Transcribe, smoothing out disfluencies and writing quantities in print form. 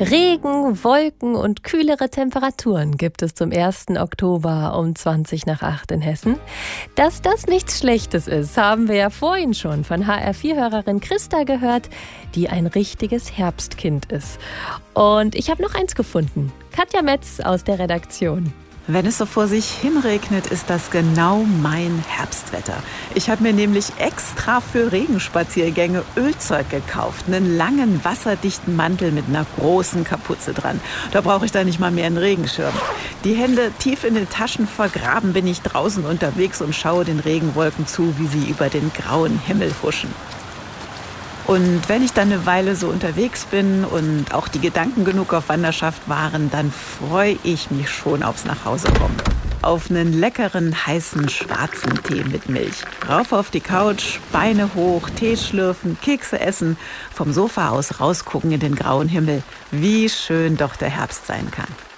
Regen, Wolken und kühlere Temperaturen gibt es zum 1. Oktober um 7:20 in Hessen. Dass das nichts Schlechtes ist, haben wir ja vorhin schon von HR4-Hörerin Christa gehört, die ein richtiges Herbstkind ist. Und ich habe noch eins gefunden. Katja Metz aus der Redaktion. Wenn es so vor sich hinregnet, ist das genau mein Herbstwetter. Ich habe mir nämlich extra für Regenspaziergänge Ölzeug gekauft. Einen langen, wasserdichten Mantel mit einer großen Kapuze dran. Da brauche ich dann nicht mal mehr einen Regenschirm. Die Hände tief in den Taschen vergraben bin ich draußen unterwegs und schaue den Regenwolken zu, wie sie über den grauen Himmel huschen. Und wenn ich dann eine Weile so unterwegs bin und auch die Gedanken genug auf Wanderschaft waren, dann freue ich mich schon aufs Nachhausekommen. Auf einen leckeren, heißen, schwarzen Tee mit Milch. Rauf auf die Couch, Beine hoch, Tee schlürfen, Kekse essen, vom Sofa aus rausgucken in den grauen Himmel. Wie schön doch der Herbst sein kann.